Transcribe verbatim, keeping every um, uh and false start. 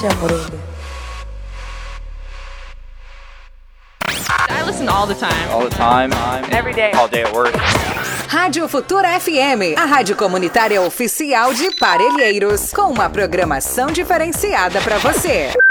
I listen all the time. All the time. Every day. All day at work. Rádio Futura F M, a rádio comunitária oficial de Parelheiros, com uma programação diferenciada para você.